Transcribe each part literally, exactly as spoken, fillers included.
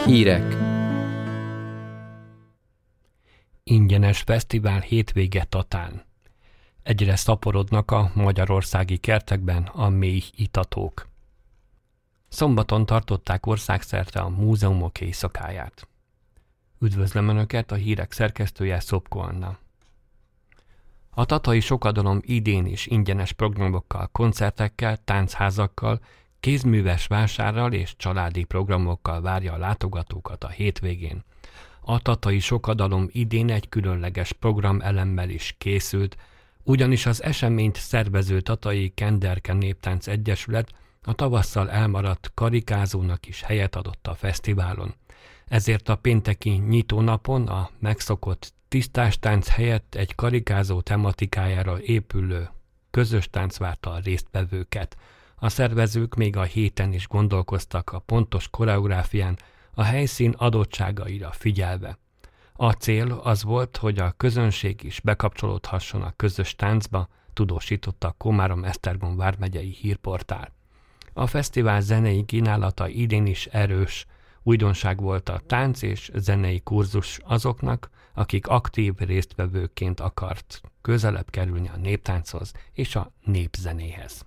Hírek. Ingyenes fesztivál hétvége Tatán. Egyre szaporodnak a magyarországi kertekben a méh itatók. Szombaton tartották országszerte a múzeumok éjszakáját. Üdvözlöm Önöket, a hírek szerkesztője Szopko Anna. A tatai sokadalom idén is ingyenes programokkal, koncertekkel, táncházakkal, kézműves vásárral és családi programokkal várja a látogatókat a hétvégén. A tatai sokadalom idén egy különleges programelemmel is készült, ugyanis az eseményt szervező Tatai Kenderke Néptánc Egyesület a tavasszal elmaradt karikázónak is helyet adott a fesztiválon. Ezért a pénteki nyitónapon a megszokott tisztástánc helyett egy karikázó tematikájára épülő közös tánc várta a résztvevőket. A szervezők még a héten is gondolkoztak a pontos koreográfián, a helyszín adottságaira figyelve. A cél az volt, hogy a közönség is bekapcsolódhasson a közös táncba, tudósította a Komárom-Esztergom vármegyei hírportál. A fesztivál zenei kínálata idén is erős. Újdonság volt a tánc és zenei kurzus azoknak, akik aktív résztvevőként akart közelebb kerülni a néptánchoz és a népzenéhez.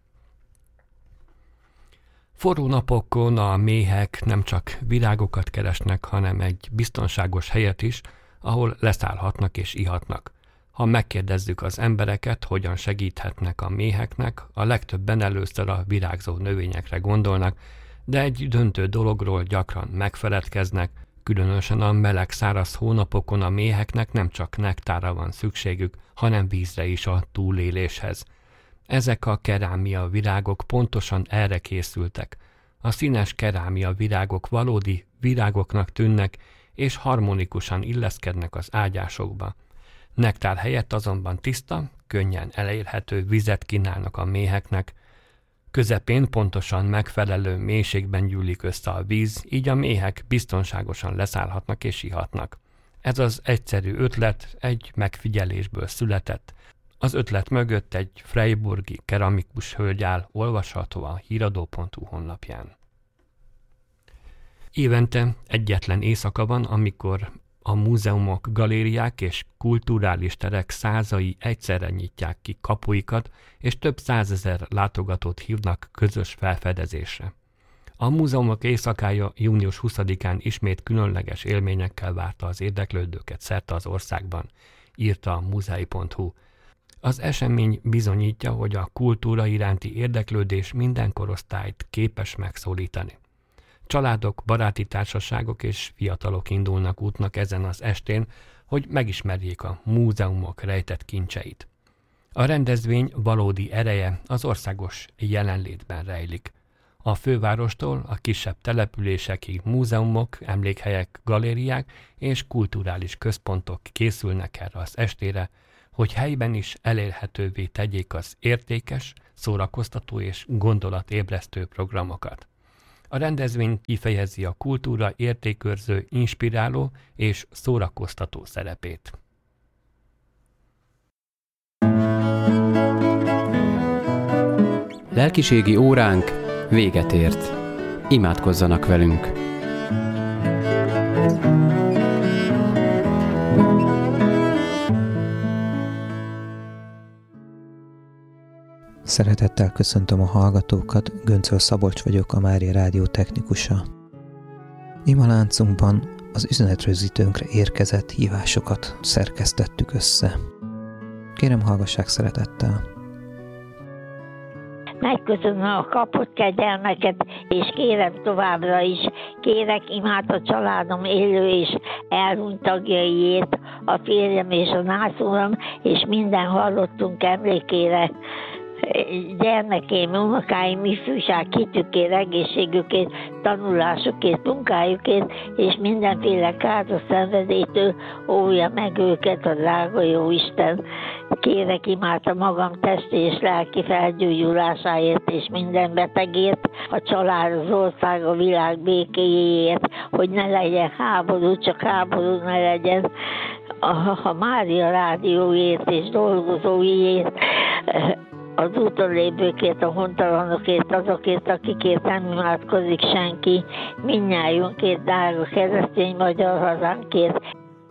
Forró napokon a méhek nem csak virágokat keresnek, hanem egy biztonságos helyet is, ahol leszállhatnak és ihatnak. Ha megkérdezzük az embereket, hogyan segíthetnek a méheknek, a legtöbben először a virágzó növényekre gondolnak, de egy döntő dologról gyakran megfeledkeznek, különösen a meleg száraz hónapokon a méheknek nem csak nektára van szükségük, hanem vízre is a túléléshez. Ezek a kerámia virágok pontosan erre készültek. A színes kerámia virágok valódi virágoknak tűnnek, és harmonikusan illeszkednek az ágyásokba. Nektár helyett azonban tiszta, könnyen elérhető vizet kínálnak a méheknek. Közepén pontosan megfelelő mélységben gyűlik össze a víz, így a méhek biztonságosan leszállhatnak és ihatnak. Ez az egyszerű ötlet egy megfigyelésből született. Az ötlet mögött egy freiburgi keramikus hölgy áll, olvasható a híradó pont hu honlapján. Évente egyetlen éjszaka van, amikor a múzeumok, galériák és kulturális terek százai egyszerre nyitják ki kapuikat, és több százezer látogatót hívnak közös felfedezésre. A múzeumok éjszakája június huszadikán ismét különleges élményekkel várta az érdeklődőket szerte az országban, írta a muzei pont hu. Az esemény bizonyítja, hogy a kultúra iránti érdeklődés minden korosztályt képes megszólítani. Családok, baráti társaságok és fiatalok indulnak útnak ezen az estén, hogy megismerjék a múzeumok rejtett kincseit. A rendezvény valódi ereje az országos jelenlétben rejlik. A fővárostól a kisebb településekig múzeumok, emlékhelyek, galériák és kulturális központok készülnek erre az estére, hogy helyben is elérhetővé tegyék az értékes, szórakoztató és gondolatébresztő programokat. A rendezvény kifejezi a kultúra értékőrző, inspiráló és szórakoztató szerepét. Lelkiségi óránk véget ért. Imádkozzanak velünk! Szeretettel köszöntöm a hallgatókat, Göncöl Szabolcs vagyok, a Mária Rádió technikusa. Imaláncunkban az üzenetrögzítőnkre érkezett hívásokat szerkesztettük össze. Kérem, hallgassák szeretettel! Megköszönöm a kapott kegyelmeket, és kérem továbbra is, kérek imát a családom élő és elhunyt tagjaiért, a férjem és a nászúram, és minden hallottunk emlékére, gyermekeim, unokáim, ifjúság hitükért, egészségükért, tanulásukért, munkájukért, és mindenféle káros szenvedélytől óvja meg őket a drága jó Isten. Kérek imát a magam testi és lelki felgyógyulásáért és minden betegért, a család, az ország, a világ békéjéért, hogy ne legyen háború, csak háború ne legyen, a, a Mária Rádióért és dolgozóiért, az úton lévőkért, a hontalanokért, azokért, akikért nem imádkozik senki, mindnyájunkért, drága keresztény magyar hazánkért.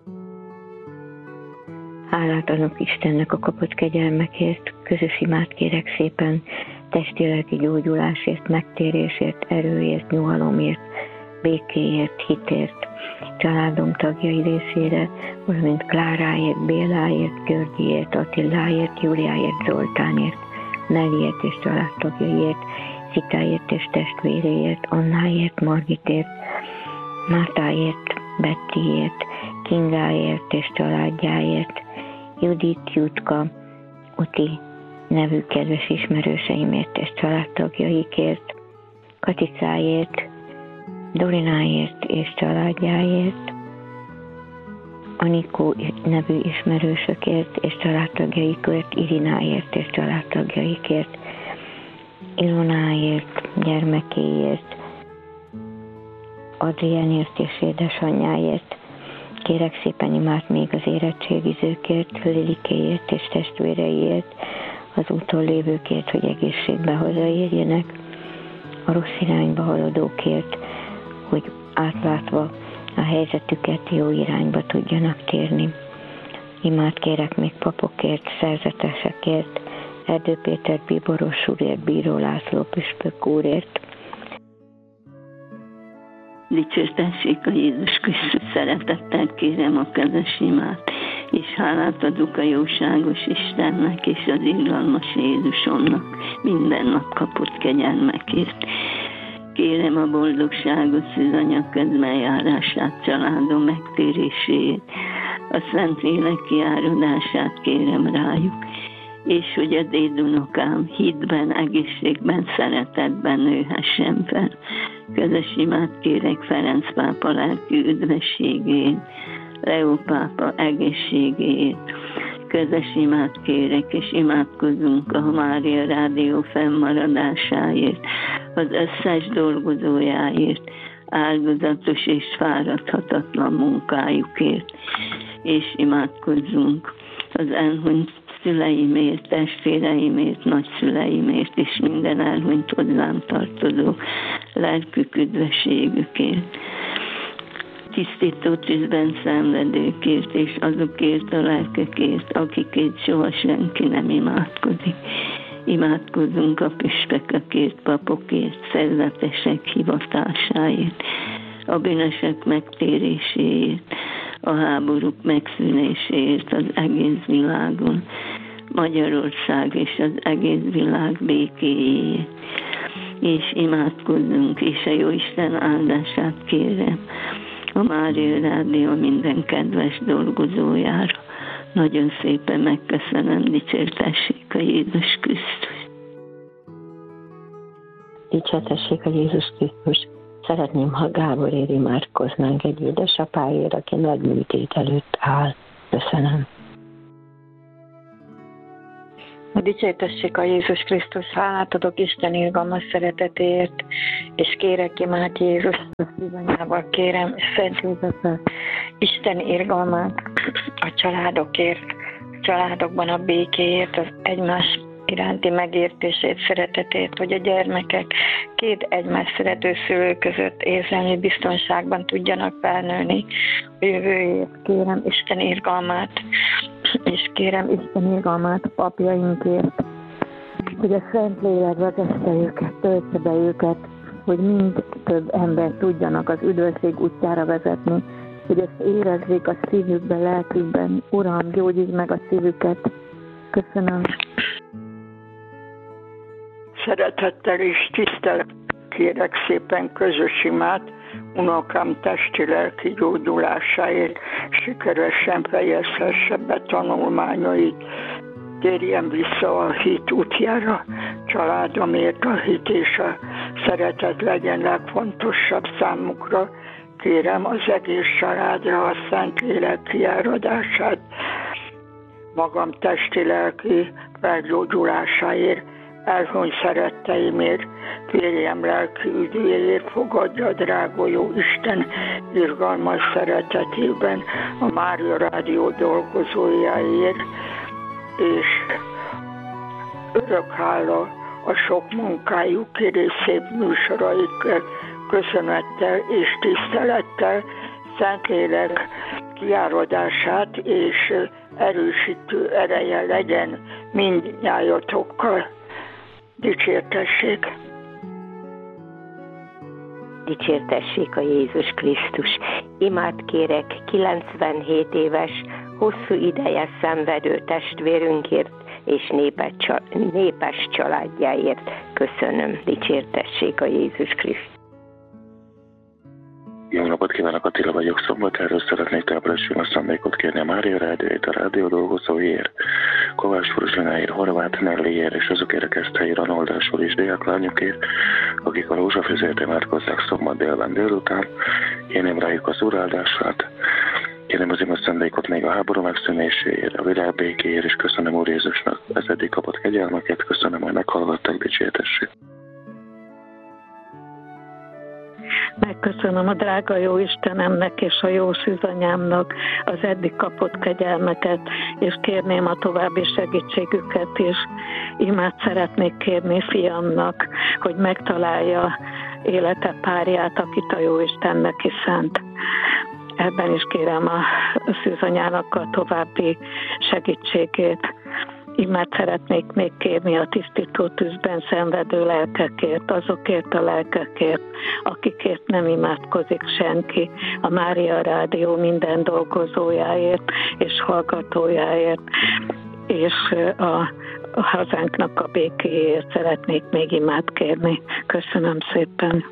Hálát adok Istennek a kapott kegyelmekért, közös imát kérek szépen, testi-lelki gyógyulásért, megtérésért, erőért, nyugalomért, békéért, hitért, családom tagjai részére, valamint Kláráért, Béláért, Györgyiért, Attiláért, Júliáért, Zoltánért, Nelliért és családtagjaiért, Szitáért és testvéréért, Annáért, Margitért, Mártáért, Bettiért, Kingáért és családjáért, Judit, Jutka, Uti nevű kedves ismerőseimért és családtagjaikért, Katicáért, Dorináért és családjáért, Anikó nevű ismerősökért és családtagjaikért, Irináért és családtagjaikért, Ilonáért, gyermekéért, Adriánért és édesanyjáért. Kérek szépen imát még az érettségizőkért, Lilikéért és testvéreiért, az úton lévőkért, hogy egészségbe hazaérjenek, a rossz irányba haladókért, hogy átlátva a helyzetüket jó irányba tudjanak térni. Imát kérek még papokért, szerzetesekért, Erdő Péter bíboros úrért, Bíró László püspök úrért. Dicsértessék a Jézus Krisztus, szeretettel kérem a közös imát, és hálát adok a jóságos Istennek és az irgalmas Jézusomnak minden nap kapott kegyelmekért. Kérem a boldogságos szűzanya közbenjárását, családom megtéréséért, a Szentlélek kiáradását kérem rájuk, és hogy a dédunokám hitben, egészségben, szeretetben nőhessen fel. Közös imát kérek Ferenc pápa lelki üdvességét, Leó pápa egészségét. Közös imát kérek, és imádkozunk a Mária Rádió fennmaradásáért, az összes dolgozójáért, áldozatos és fáradhatatlan munkájukért, és imádkozzunk az elhunyt szüleimért, testvéreimért, nagyszüleimért, és minden elhunyt hozzám tartozó lelkük üdvességükért. Tisztító tűzben szenvedőkért, és azokért a lelkekért, akikért soha senki nem imádkozik. Imádkozunk a püspökökért, papokért, szerzetesek hivatásáért, a bűnösök megtéréséért, a háborúk megszűnéséért az egész világon, Magyarország és az egész világ békéjéért. És imádkozzunk, és a Jóisten áldását kérem a Mária Rádió minden kedves dolgozójára. Nagyon szépen megköszönöm, dicsértessék a Jézus Krisztus. Dicsértessék a Jézus Krisztus. Szeretném, ha Gáborért imádkoznánk egy édesapáért, aki nagy műtét előtt áll. Köszönöm. Dicsértessék a Jézus Krisztus, hálát adok Isten irgalmas szeretetért, és kérek imát Jézus szívanyával, kérem, Szent Józseffel Isten irgalmát a családokért, a családokban a békéért, az egymás iránti megértését, szeretetét, hogy a gyermekek két egymás szerető szülő között érzelmi biztonságban tudjanak felnőni. A jövőért kérem Isten irgalmát, és kérem Isten irgalmát a papjainkért, hogy a Szentlélek vezesse őket, töltse be őket, hogy mind több ember tudjanak az üdvösség útjára vezetni, hogy ezt érezzék a szívükben, lelkükben. Uram, gyógyítsd meg a szívüket. Köszönöm. Szeretettel és tisztelet kérek szépen közös imát unokám testi-lelki gyógyulásáért, sikeresen fejezhesse be tanulmányait, térjen vissza a hit útjára, családomért a hit és a szeretet legyen legfontosabb számukra. Kérem az egész családra a Szentlélek kiáradását, magam testi-lelki felgyógyulásáért, elhunyt szeretteimért, férjem lelki üdvéért, fogadja drágoló Isten irgalmas szeretetében a Mária Rádió dolgozójáért, és Örök hála a sok munkájukért és szép műsoraikért, köszönettel és tisztelettel, Szentlélek kiáradását és erősítő ereje legyen mindnyájatokkal. Dicsértessék! Dicsértessék a Jézus Krisztus! Imát kérek kilencvenhét éves, hosszú ideje szenvedő testvérünkért és népes családjáért. Köszönöm, dicsértessék a Jézus Krisztus! Jó napot kívánok, Attila vagyok, Szombatáról szeretnék táplálni a szándékot kérni a Mária Rádióért, a rádió dolgozóiért, Kovács Fruzsináért, Horváth Nelliért és azokért a Keszthelyi Ranoldásról és diáklányokért, akik a rózsafőzért imádkoznak szombat délben délután. Kérném rájuk az uráldását, kérném az ima szándékot még a háború megszűnéséért, a világ békéért, és köszönöm Úr Jézusnak az eddig kapott kegyelmeket, köszönöm, hogy meghallgattak, dicsértessék. Megköszönöm a drága jó Istenemnek és a jó szűzanyámnak az eddig kapott kegyelmeket, és kérném a további segítségüket is. Imát szeretnék kérni fiamnak, hogy megtalálja élete párját, akit a jó Isten neki szánt. Ebben is kérem a szűzanyának a további segítségét. Imát szeretnék még kérni a tisztító tűzben szenvedő lelkekért, azokért a lelkekért, akikért nem imádkozik senki, a Mária Rádió minden dolgozójáért és hallgatójáért, és a, a hazánknak a békéért szeretnék még imát kérni. Köszönöm szépen!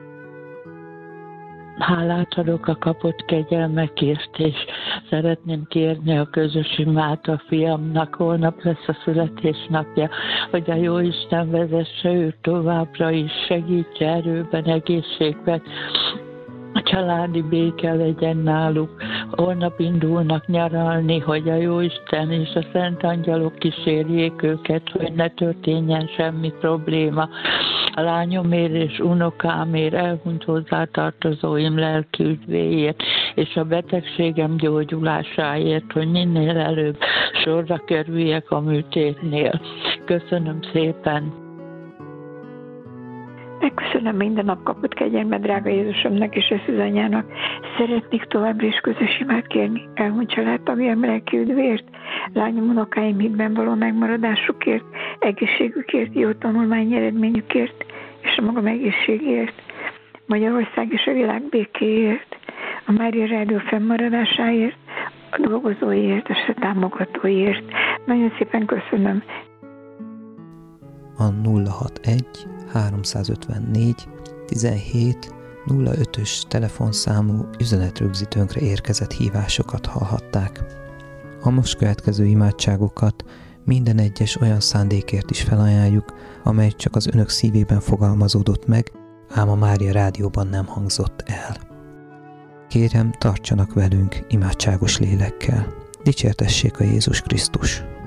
Hálát adok a kapott kegyelmekért, és szeretném kérni a közös imát a fiamnak, holnap lesz a születésnapja, hogy a Jóisten vezesse őt továbbra is, segítse erőben, egészségben, a családi béke legyen náluk. Holnap indulnak nyaralni, hogy a Jóisten és a szent angyalok kísérjék őket, hogy ne történjen semmi probléma. A lányomért és unokámért, elhunyt hozzátartozóim lelki üdvéért, és a betegségem gyógyulásáért, hogy minél előbb sorra kerüljek a műtétnél. Köszönöm szépen! Megköszönöm minden nap kapott kegyelmet drága Jézusomnak és a szűzanyának. Szeretnék továbbra is közös imát kérni elhunyt családtagjam lelki üdvért, lányom, unokáim hitben való megmaradásukért, egészségükért, jó tanulmányi eredményükért és a magam egészségért, Magyarország és a világ békéért, a Mária Rádió fennmaradásáért, a dolgozóiért és a támogatóiért. Nagyon szépen köszönöm. A nulla hatvanegy háromszázötvennégy tizenhét nulla ötös telefonszámú üzenetrögzítőnkre érkezett hívásokat hallhatták. A most következő imádságokat minden egyes olyan szándékért is felajánljuk, amely csak az önök szívében fogalmazódott meg, ám a Mária Rádióban nem hangzott el. Kérem, tartsanak velünk imádságos lélekkel. Dicsértessék a Jézus Krisztus!